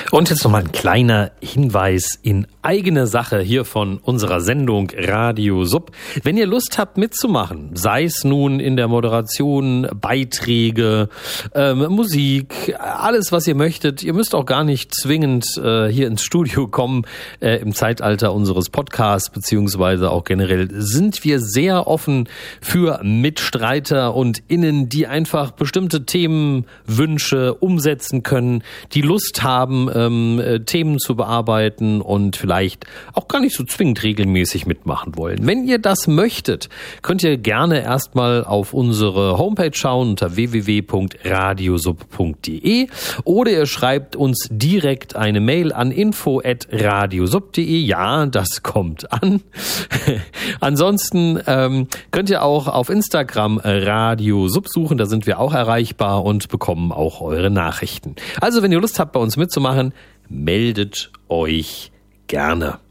Und jetzt nochmal ein kleiner Hinweis in eigene Sache hier von unserer Sendung Radio Sub. Wenn ihr Lust habt mitzumachen, sei es nun in der Moderation, Beiträge, Musik, alles was ihr möchtet, ihr müsst auch gar nicht zwingend hier ins Studio kommen. Im Zeitalter unseres Podcasts beziehungsweise auch generell sind wir sehr offen für Mitstreiter und Innen, die einfach bestimmte Themenwünsche umsetzen können, die Lust haben, Themen zu bearbeiten und vielleicht auch gar nicht so zwingend regelmäßig mitmachen wollen. Wenn ihr das möchtet, könnt ihr gerne erstmal auf unsere Homepage schauen unter www.radiosub.de oder ihr schreibt uns direkt eine Mail an info@radiosub.de. Ja, das kommt an. Ansonsten könnt ihr auch auf Instagram Radiosub suchen, da sind wir auch erreichbar und bekommen auch eure Nachrichten. Also wenn ihr Lust habt, bei uns mitzumachen, meldet euch gerne.